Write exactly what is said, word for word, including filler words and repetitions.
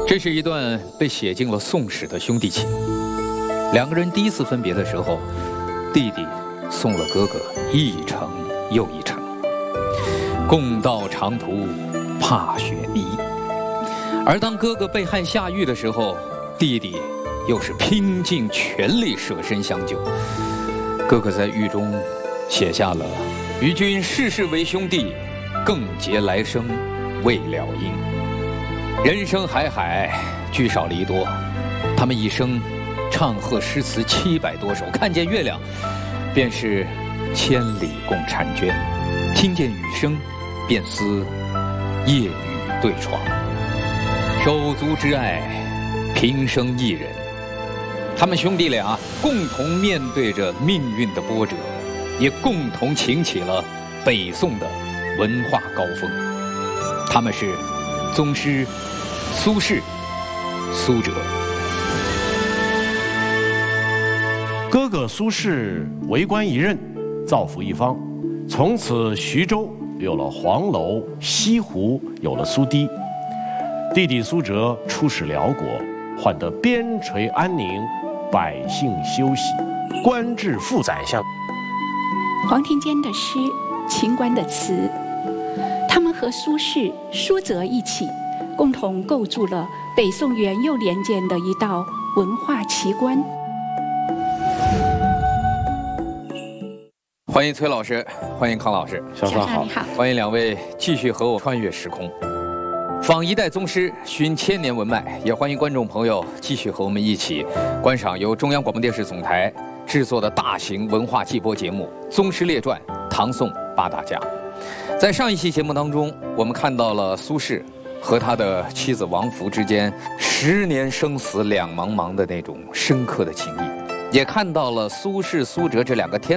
这是一段被写进了宋史的兄弟情。两个人第一次分别的时候，弟弟送了哥哥一程又一程，共道长途怕雪泥。而当哥哥被害下狱的时候，弟弟又是拼尽全力舍身相救。哥哥在狱中写下了“与君世世为兄弟，更结来生未了因”。人生海海，聚少离多，他们一生唱和诗词七百多首，看见月亮便是千里共婵娟，听见雨声便思夜雨对窗。手足之爱，平生一人。他们兄弟俩共同面对着命运的波折，也共同擎起了北宋的文化高峰。他们是宗师苏轼、苏辙。 哥哥苏轼为官一任，造福一方，从此徐州有了黄楼，西湖有了苏堤。弟弟苏辙出使辽国，换得边陲安宁，百姓休息，官至副宰相。 黄庭坚的诗，秦观的词，他们和苏轼、苏辙一起，共同构筑了北宋元佑年间的一道文化奇观。 欢迎崔老师，欢迎康老师， 小嫂好， 好， 欢迎两位继续和我穿越时空，访一代宗师，寻千年文脉。也欢迎观众朋友继续和我们一起观赏由中央广播电视总台制作的大型文化季播节目《宗师列传：唐宋八大家》。在上一期节目当中，我们看到了苏轼和他的妻子王弗之间十年生死两茫茫的那种深刻的情谊，也看到了苏轼、苏辙这两个天